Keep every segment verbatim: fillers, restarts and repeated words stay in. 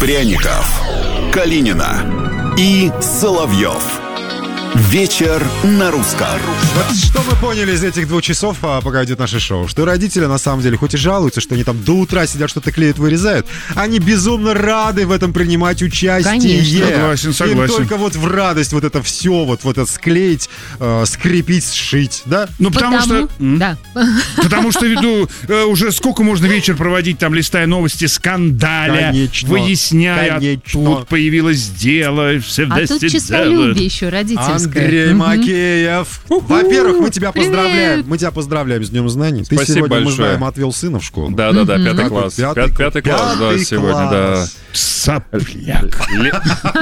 Пряников, Калинина и Соловьев. Вечер на русском. Вот что мы поняли из этих двух часов, пока идет наше шоу? Что родители, на самом деле, хоть и жалуются, что они там до утра сидят, что-то клеят, вырезают, они безумно рады в этом принимать участие. Конечно. Согласен, согласен. Им только вот в радость вот это все, вот, вот это склеить, э, скрепить, сшить, да? Ну, потому, потому что... Да. Потому что, веду, уже сколько можно вечер проводить, там, листая новости, скандаля, Конечно. выясняя, Конечно. тут появилось дело, все А тут честолюбие еще родительское. Андрей Мгм. Макеев. Во-первых, мы тебя Привет. поздравляем. Мы тебя поздравляем с Днем знаний. Ты Спасибо сегодня, мы большое. знаем, отвел сына в школу. Да-да-да, Мгм. пятый Какой? класс. Пятый Пят- класс. Пятый класс, да, Пятый сегодня, да. класс. Сопляк. Ли-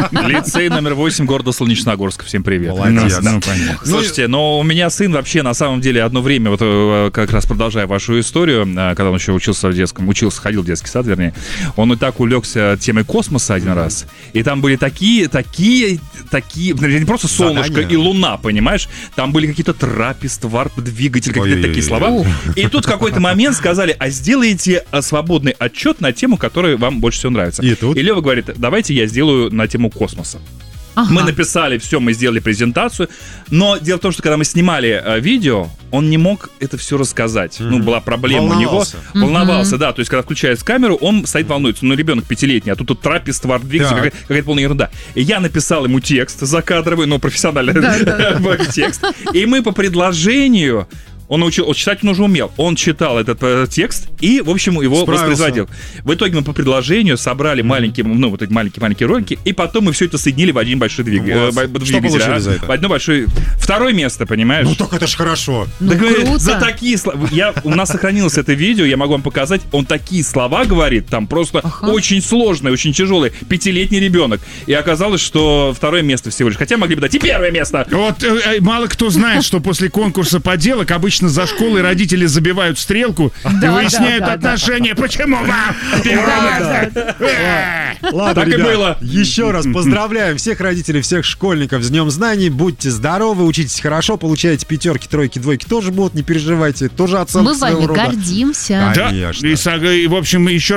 Лицей номер восемь города Солнечногорск. Всем привет. Молодец. Ну, ну, понятно. Слушайте, но у меня сын вообще на самом деле одно время, вот э, как раз продолжая вашу историю, э, когда он еще учился в детском, учился, ходил в детский сад, вернее, он и так увлекся темой космоса один раз, и там были такие, такие, такие, не просто солнышко Задания. и луна, понимаешь, там были какие-то трапест, варп-двигатель, какие-то Ой-ой-ой. такие слова, и тут в какой-то момент сказали, а сделайте э, свободный отчет на тему, которая вам больше всего нравится. И тут? И Лева говорит, давайте я сделаю на тему космоса. Ага. Мы написали все, мы сделали презентацию, но дело в том, что когда мы снимали э, видео, он не мог это все рассказать. Ну, была проблема Волновался. у него. Волновался, да. То есть, когда включается камеру, он стоит, волнуется. Ну, ребенок пятилетний, а тут вот трапест, варп-двигатель, Так. какая- какая-то полная ерунда. И я написал ему текст закадровый, но профессиональный текст. И мы по предложению... Он научил, он читать он уже умел. Он читал этот э, текст и, в общем, его Справился. воспроизводил. В итоге мы по предложению собрали маленькие, ну, вот эти маленькие-маленькие ролики, и потом мы все это соединили в один большой двиг- э, Молодцы. бо- Что двигатель. получили а? за это? В одно большое... Второе место, понимаешь? Ну так это ж хорошо. Ну, Так, говорит, круто. за такие слова. Я, у нас сохранилось это видео, я могу вам показать. Он такие слова говорит, там просто Ага. очень сложные, очень тяжелые. Пятилетний ребенок. И оказалось, что второе место всего лишь. Хотя могли бы дать и первое место. Вот э, э, мало кто знает, что после конкурса поделок обычно за школой родители забивают стрелку и Да, выясняют да, да, да. отношения. Почему вам первое место? Э. Ладно, Так и ребят, было. еще раз поздравляем всех родителей, всех школьников с Днем знаний. Будьте здоровы, учитесь хорошо, получаете пятерки, тройки, двойки тоже будут, не переживайте. Тоже оценка Мы вами своего рода. гордимся. Да, Конечно. и, сага- и, в общем, еще